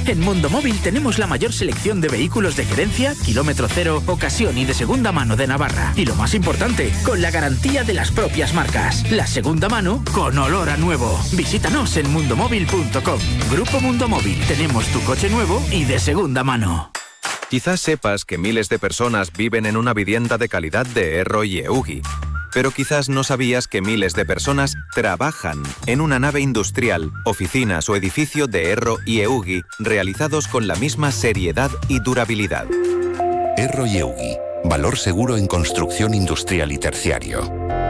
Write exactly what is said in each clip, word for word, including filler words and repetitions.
En Mundo Móvil tenemos la mayor selección de vehículos de gerencia, kilómetro cero, ocasión y de segunda mano de Navarra. Y lo más importante, con la garantía de las propias marcas. La segunda mano con olor a nuevo. Visítanos en mundomóvil punto com. Grupo Mundo Móvil. Tenemos tu coche nuevo y de segunda mano. Quizás sepas que miles de personas viven en una vivienda de calidad de Erro y Eugi. Pero quizás no sabías que miles de personas trabajan en una nave industrial, oficinas o edificio de Erro y Eugi realizados con la misma seriedad y durabilidad. Erro y Eugi. Valor seguro en construcción industrial y terciario.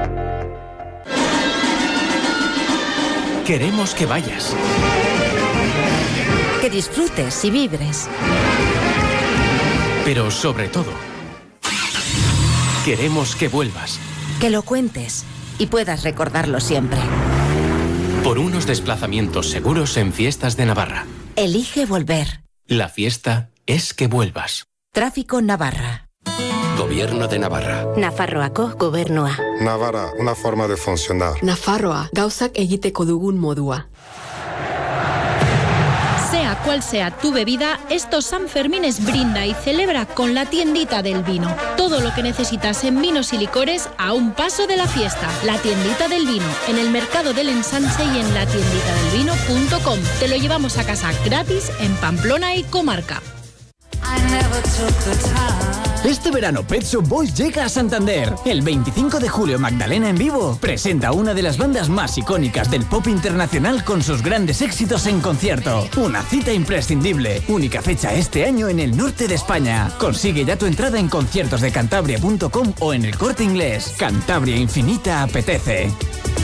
Queremos que vayas. Que disfrutes y vibres. Pero sobre todo, queremos que vuelvas. Que lo cuentes y puedas recordarlo siempre. Por unos desplazamientos seguros en Fiestas de Navarra. Elige volver. La fiesta es que vuelvas. Tráfico Navarra. Gobierno de Navarra. Nafarroako gobernua. Navarra, una forma de funcionar. Nafarroa, gauzak egiteko dugun modua. Sea cual sea tu bebida, estos Sanfermines brinda y celebra con la tiendita del vino. Todo lo que necesitas en vinos y licores a un paso de la fiesta. La tiendita del vino, en el Mercado del Ensanche y en la tiendita del vino punto com. Te lo llevamos a casa gratis en Pamplona y comarca. Este verano Pet Shop Boys llega a Santander. El veinticinco de julio Magdalena en vivo presenta una de las bandas más icónicas del pop internacional con sus grandes éxitos en concierto. Una cita imprescindible. Única fecha este año en el norte de España. Consigue ya tu entrada en conciertos de cantabria punto com o en el Corte Inglés. Cantabria Infinita apetece.